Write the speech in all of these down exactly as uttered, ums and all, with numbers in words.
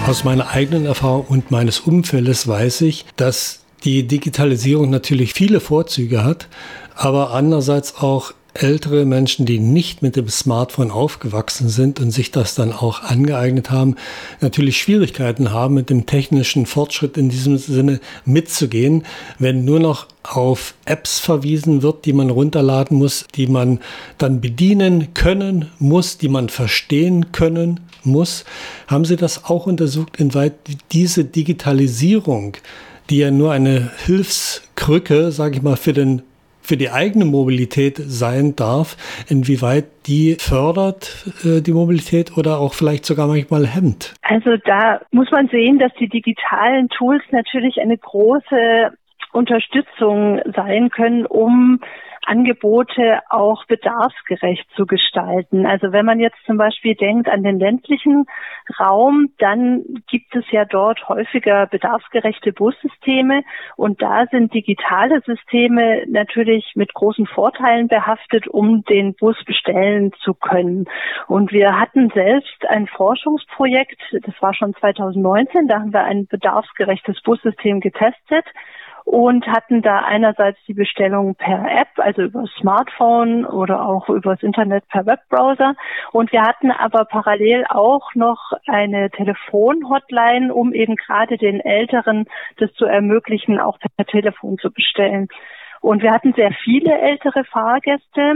Aus meiner eigenen Erfahrung und meines Umfeldes weiß ich, dass die Digitalisierung natürlich viele Vorzüge hat, aber andererseits auch ältere Menschen, die nicht mit dem Smartphone aufgewachsen sind und sich das dann auch angeeignet haben, natürlich Schwierigkeiten haben, mit dem technischen Fortschritt in diesem Sinne mitzugehen, wenn nur noch auf Apps verwiesen wird, die man runterladen muss, die man dann bedienen können muss, die man verstehen können muss. Haben Sie das auch untersucht, inwieweit diese Digitalisierung, die ja nur eine Hilfskrücke, sage ich mal, für den für die eigene Mobilität sein darf, inwieweit die fördert äh, die Mobilität oder auch vielleicht sogar manchmal hemmt? Also da muss man sehen, dass die digitalen Tools natürlich eine große Unterstützung sein können, um Angebote auch bedarfsgerecht zu gestalten. Also wenn man jetzt zum Beispiel denkt an den ländlichen Raum, dann gibt es ja dort häufiger bedarfsgerechte Bussysteme und da sind digitale Systeme natürlich mit großen Vorteilen behaftet, um den Bus bestellen zu können. Und wir hatten selbst ein Forschungsprojekt, das war schon zweitausendneunzehn, da haben wir ein bedarfsgerechtes Bussystem getestet und hatten da einerseits die Bestellung per App, also über Smartphone oder auch übers Internet per Webbrowser. Und wir hatten aber parallel auch noch eine Telefon-Hotline, um eben gerade den Älteren das zu ermöglichen, auch per Telefon zu bestellen. Und wir hatten sehr viele ältere Fahrgäste.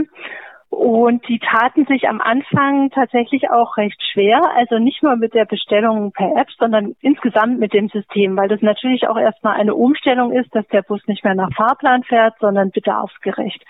Und die taten sich am Anfang tatsächlich auch recht schwer, also nicht nur mit der Bestellung per App, sondern insgesamt mit dem System, weil das natürlich auch erstmal eine Umstellung ist, dass der Bus nicht mehr nach Fahrplan fährt, sondern bedarfsgerecht.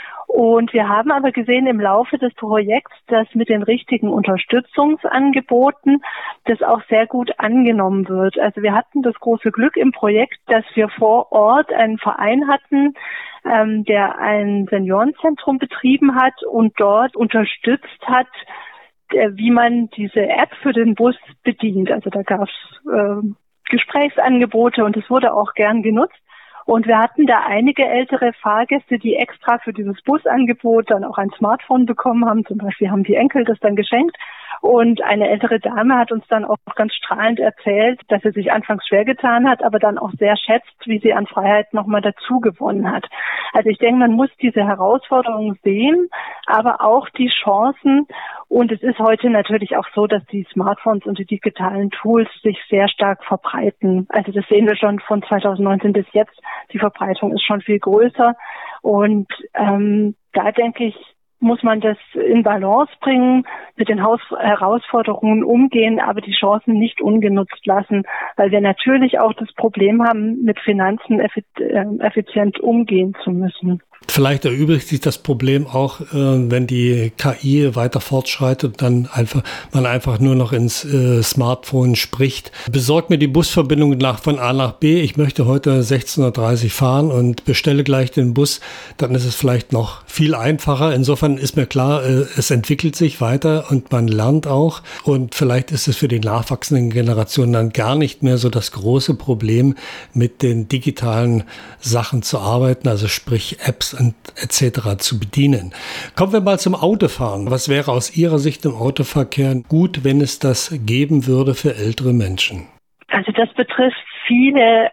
Und wir haben aber gesehen im Laufe des Projekts, dass mit den richtigen Unterstützungsangeboten das auch sehr gut angenommen wird. Also wir hatten das große Glück im Projekt, dass wir vor Ort einen Verein hatten, ähm, der ein Seniorenzentrum betrieben hat und dort unterstützt hat, äh, wie man diese App für den Bus bedient. Also da gab es äh, Gesprächsangebote und es wurde auch gern genutzt. Und wir hatten da einige ältere Fahrgäste, die extra für dieses Busangebot dann auch ein Smartphone bekommen haben. Zum Beispiel haben die Enkel das dann geschenkt. Und eine ältere Dame hat uns dann auch ganz strahlend erzählt, dass sie sich anfangs schwer getan hat, aber dann auch sehr schätzt, wie sie an Freiheit nochmal dazu gewonnen hat. Also ich denke, man muss diese Herausforderungen sehen, aber auch die Chancen. Und es ist heute natürlich auch so, dass die Smartphones und die digitalen Tools sich sehr stark verbreiten. Also das sehen wir schon von zweitausendneunzehn bis jetzt. Die Verbreitung ist schon viel größer. Und ähm, da denke ich, muss man das in Balance bringen, mit den Haus- Herausforderungen umgehen, aber die Chancen nicht ungenutzt lassen, weil wir natürlich auch das Problem haben, mit Finanzen effi- äh, effizient umgehen zu müssen. Vielleicht erübrigt sich das Problem auch, äh, wenn die K I weiter fortschreitet, dann einfach man einfach nur noch ins äh, Smartphone spricht. Besorgt mir die Busverbindung nach von A nach B. Ich möchte heute sechzehn Uhr dreißig fahren und bestelle gleich den Bus. Dann ist es vielleicht noch viel einfacher. Insofern ist mir klar, äh, es entwickelt sich weiter und man lernt auch. Und vielleicht ist es für die nachwachsenden Generationen dann gar nicht mehr so das große Problem, mit den digitalen Sachen zu arbeiten, also sprich Apps und et cetera zu bedienen. Kommen wir mal zum Autofahren. Was wäre aus Ihrer Sicht im Autoverkehr gut, wenn es das geben würde für ältere Menschen? Also das betrifft viele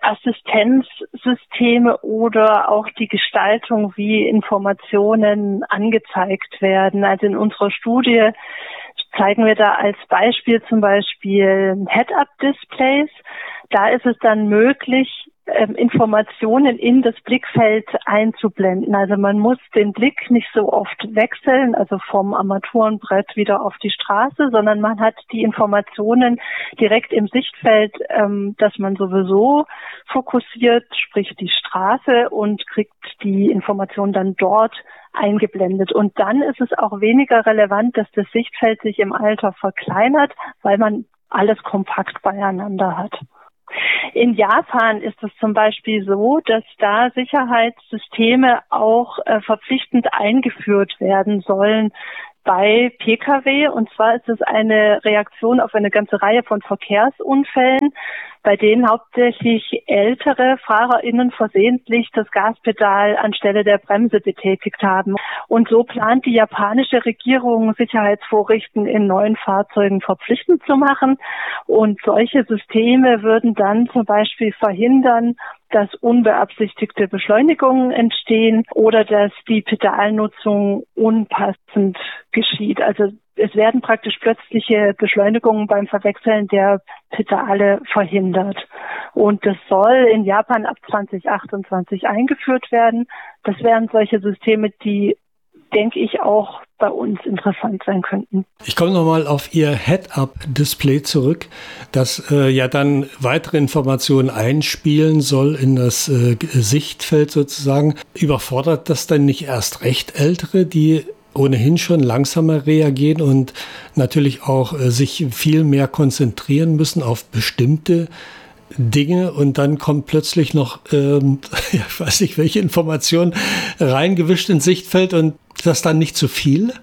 Assistenzsysteme oder auch die Gestaltung, wie Informationen angezeigt werden. Also in unserer Studie zeigen wir da als Beispiel zum Beispiel Head-Up-Displays. Da ist es dann möglich, Ähm, Informationen in das Blickfeld einzublenden. Also man muss den Blick nicht so oft wechseln, also vom Armaturenbrett wieder auf die Straße, sondern man hat die Informationen direkt im Sichtfeld, ähm, dass man sowieso fokussiert, sprich die Straße, und kriegt die Information dann dort eingeblendet. Und dann ist es auch weniger relevant, dass das Sichtfeld sich im Alter verkleinert, weil man alles kompakt beieinander hat. In Japan ist es zum Beispiel so, dass da Sicherheitssysteme auch äh, verpflichtend eingeführt werden sollen bei P K W. Und zwar ist es eine Reaktion auf eine ganze Reihe von Verkehrsunfällen, bei denen hauptsächlich ältere FahrerInnen versehentlich das Gaspedal anstelle der Bremse betätigt haben. Und so plant die japanische Regierung, Sicherheitsvorrichten in neuen Fahrzeugen verpflichtend zu machen. Und solche Systeme würden dann zum Beispiel verhindern, dass unbeabsichtigte Beschleunigungen entstehen oder dass die Pedalnutzung unpassend geschieht. Also es werden praktisch plötzliche Beschleunigungen beim Verwechseln der Pedale verhindert. Und das soll in Japan ab zwanzig achtundzwanzig eingeführt werden. Das wären solche Systeme, die, denke ich, auch bei uns interessant sein könnten. Ich komme nochmal auf Ihr Head-Up-Display zurück, das äh, ja dann weitere Informationen einspielen soll in das äh, Sichtfeld sozusagen. Überfordert das dann nicht erst recht Ältere, die ohnehin schon langsamer reagieren und natürlich auch äh, sich viel mehr konzentrieren müssen auf bestimmte Dinge und dann kommt plötzlich noch, ähm, ich weiß nicht, welche Informationen reingewischt ins Sichtfeld und das dann nicht zu viel?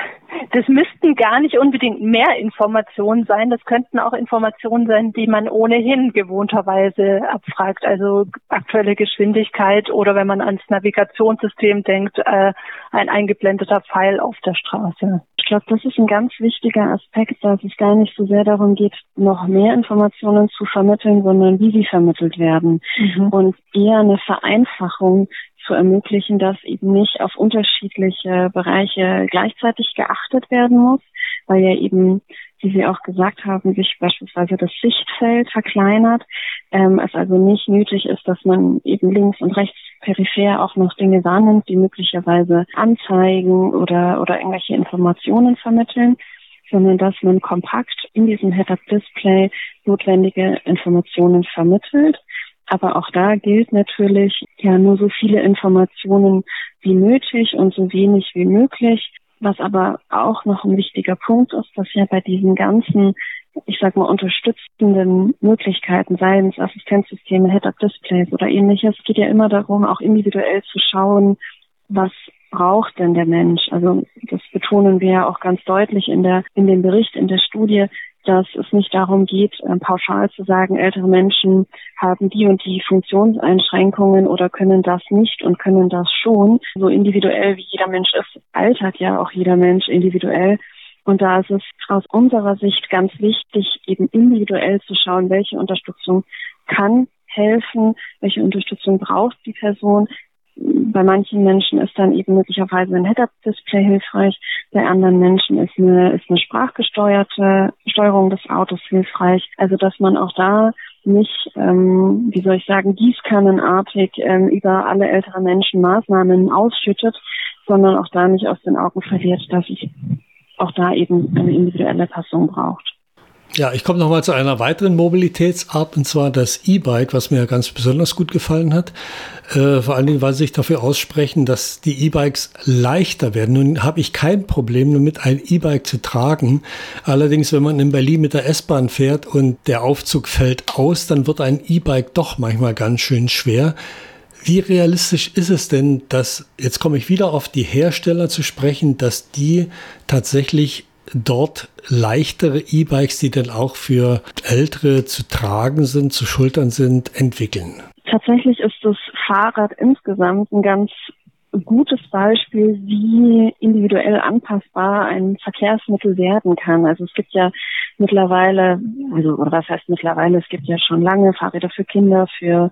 Das müssten gar nicht unbedingt mehr Informationen sein. Das könnten auch Informationen sein, die man ohnehin gewohnterweise abfragt. Also aktuelle Geschwindigkeit oder wenn man ans Navigationssystem denkt, äh, ein eingeblendeter Pfeil auf der Straße. Ich glaube, das ist ein ganz wichtiger Aspekt, dass es gar nicht so sehr darum geht, noch mehr Informationen zu vermitteln, sondern wie sie vermittelt werden. Mhm. Und eher eine Vereinfachung zu ermöglichen, dass eben nicht auf unterschiedliche Bereiche gleichzeitig geachtet werden muss, weil ja eben, wie Sie auch gesagt haben, sich beispielsweise das Sichtfeld verkleinert, ähm, es also nicht nötig ist, dass man eben links und rechts peripher auch noch Dinge wahrnimmt, die möglicherweise anzeigen oder oder irgendwelche Informationen vermitteln, sondern dass man kompakt in diesem Head-Up-Display notwendige Informationen vermittelt. Aber auch da gilt natürlich, ja, nur so viele Informationen wie nötig und so wenig wie möglich. Was aber auch noch ein wichtiger Punkt ist, dass ja bei diesen ganzen, ich sag mal, unterstützenden Möglichkeiten, seien es Assistenzsysteme, Head-Up-Displays oder ähnliches, geht ja immer darum, auch individuell zu schauen, was braucht denn der Mensch? Also das betonen wir ja auch ganz deutlich in der in dem Bericht, in der Studie, dass es nicht darum geht, pauschal zu sagen, ältere Menschen haben die und die Funktionseinschränkungen oder können das nicht und können das schon. So individuell wie jeder Mensch ist, altert ja auch jeder Mensch individuell. Und da ist es aus unserer Sicht ganz wichtig, eben individuell zu schauen, welche Unterstützung kann helfen, welche Unterstützung braucht die Person. Bei manchen Menschen ist dann eben möglicherweise ein Head-Up-Display hilfreich. Bei anderen Menschen ist eine, ist eine sprachgesteuerte Steuerung des Autos hilfreich. Also, dass man auch da nicht, ähm, wie soll ich sagen, gießkannenartig ähm, über alle ältere Menschen Maßnahmen ausschüttet, sondern auch da nicht aus den Augen verliert, dass es auch da eben eine individuelle Passung braucht. Ja, ich komme nochmal zu einer weiteren Mobilitätsart, und zwar das E-Bike, was mir ganz besonders gut gefallen hat. Äh, vor allen Dingen, weil sie sich dafür aussprechen, dass die E-Bikes leichter werden. Nun habe ich kein Problem damit, ein E-Bike zu tragen. Allerdings, wenn man in Berlin mit der S-Bahn fährt und der Aufzug fällt aus, dann wird ein E-Bike doch manchmal ganz schön schwer. Wie realistisch ist es denn, dass, jetzt komme ich wieder auf die Hersteller zu sprechen, dass die tatsächlich dort leichtere E-Bikes, die dann auch für Ältere zu tragen sind, zu schultern sind, entwickeln? Tatsächlich ist das Fahrrad insgesamt ein ganz gutes Beispiel, wie individuell anpassbar ein Verkehrsmittel werden kann. Also es gibt ja mittlerweile, also oder was heißt mittlerweile, es gibt ja schon lange Fahrräder für Kinder, für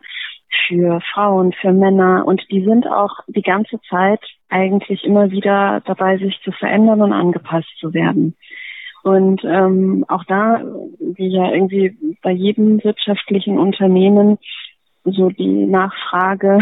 für Frauen, für Männer, und die sind auch die ganze Zeit eigentlich immer wieder dabei, sich zu verändern und angepasst zu werden. Und ähm, auch da, wie ja irgendwie bei jedem wirtschaftlichen Unternehmen, so die Nachfrage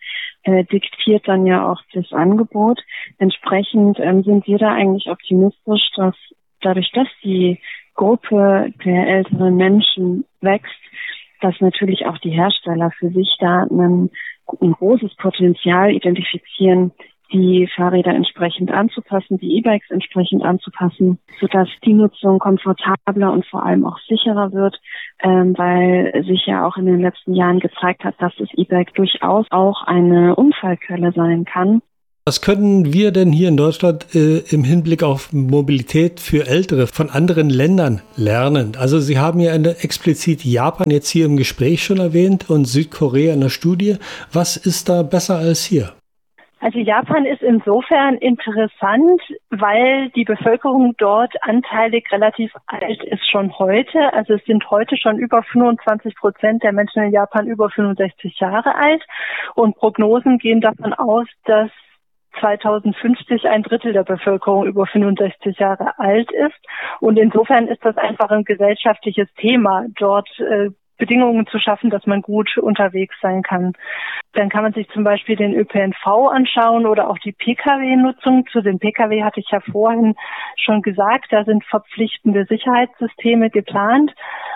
äh, diktiert dann ja auch das Angebot. Entsprechend ähm, sind wir da eigentlich optimistisch, dass dadurch, dass die Gruppe der älteren Menschen wächst, dass natürlich auch die Hersteller für sich da ein, ein großes Potenzial identifizieren, die Fahrräder entsprechend anzupassen, die E-Bikes entsprechend anzupassen, sodass die Nutzung komfortabler und vor allem auch sicherer wird, ähm, weil sich ja auch in den letzten Jahren gezeigt hat, dass das E-Bike durchaus auch eine Unfallquelle sein kann. Was können wir denn hier in Deutschland äh, im Hinblick auf Mobilität für Ältere von anderen Ländern lernen? Also Sie haben ja eine, explizit Japan jetzt hier im Gespräch schon erwähnt und Südkorea in der Studie. Was ist da besser als hier? Also Japan ist insofern interessant, weil die Bevölkerung dort anteilig relativ alt ist schon heute. Also es sind heute schon über fünfundzwanzig Prozent der Menschen in Japan über fünfundsechzig Jahre alt. Und Prognosen gehen davon aus, dass zweitausendfünfzig ein Drittel der Bevölkerung über fünfundsechzig Jahre alt ist. Und insofern ist das einfach ein gesellschaftliches Thema, dort äh, Bedingungen zu schaffen, dass man gut unterwegs sein kann. Dann kann man sich zum Beispiel den Ö P N V anschauen oder auch die P K W-Nutzung. Zu den P K W hatte ich ja vorhin schon gesagt, da sind verpflichtende Sicherheitssysteme geplant.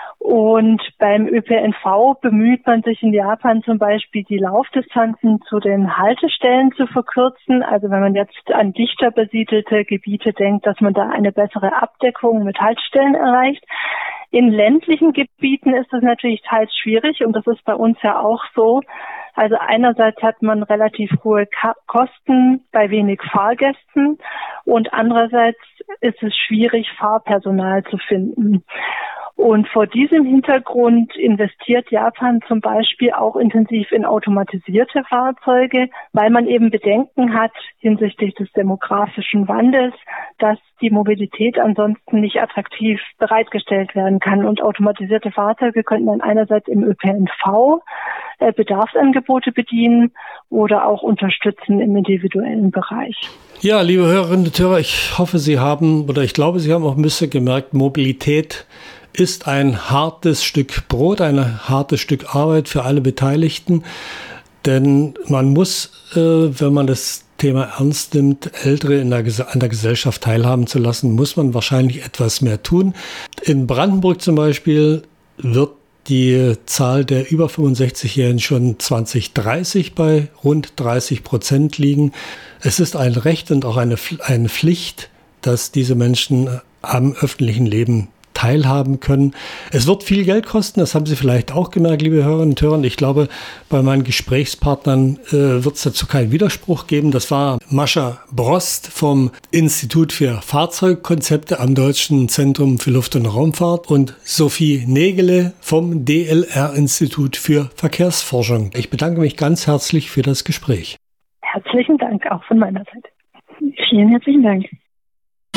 Und beim Ö P N V bemüht man sich in Japan zum Beispiel, die Laufdistanzen zu den Haltestellen zu verkürzen. Also wenn man jetzt an dichter besiedelte Gebiete denkt, dass man da eine bessere Abdeckung mit Haltestellen erreicht. In ländlichen Gebieten ist das natürlich teils schwierig und das ist bei uns ja auch so. Also einerseits hat man relativ hohe Ka- Kosten bei wenig Fahrgästen und andererseits ist es schwierig, Fahrpersonal zu finden. Und vor diesem Hintergrund investiert Japan zum Beispiel auch intensiv in automatisierte Fahrzeuge, weil man eben Bedenken hat hinsichtlich des demografischen Wandels, dass die Mobilität ansonsten nicht attraktiv bereitgestellt werden kann. Und automatisierte Fahrzeuge könnten dann einerseits im Ö P N V äh, Bedarfsangebote bedienen oder auch unterstützen im individuellen Bereich. Ja, liebe Hörerinnen und Hörer, ich hoffe, Sie haben, oder ich glaube, Sie haben auch ein bisschen gemerkt, Mobilität ist ein hartes Stück Brot, ein hartes Stück Arbeit für alle Beteiligten. Denn man muss, äh, wenn man das Thema ernst nimmt, Ältere in der, an der Gesellschaft teilhaben zu lassen, muss man wahrscheinlich etwas mehr tun. In Brandenburg zum Beispiel wird die Zahl der über fünfundsechzigjährigen schon zwanzig dreißig bei rund dreißig Prozent liegen. Es ist ein Recht und auch eine, eine Pflicht, dass diese Menschen am öffentlichen Leben teilhaben können. Es wird viel Geld kosten, das haben Sie vielleicht auch gemerkt, liebe Hörerinnen und Hörer. Ich glaube, bei meinen Gesprächspartnern äh, wird es dazu keinen Widerspruch geben. Das war Mascha Brost vom Institut für Fahrzeugkonzepte am Deutschen Zentrum für Luft- und Raumfahrt und Sophie Nägele vom D L R-Institut für Verkehrsforschung. Ich bedanke mich ganz herzlich für das Gespräch. Herzlichen Dank auch von meiner Seite. Vielen herzlichen Dank.